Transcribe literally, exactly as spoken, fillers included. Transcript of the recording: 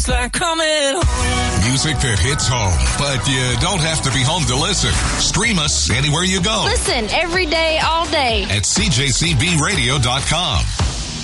like coming home. Music that hits home, but you don't have to be home to listen. Stream us anywhere you go. Listen every day, all day at C J C B radio dot com.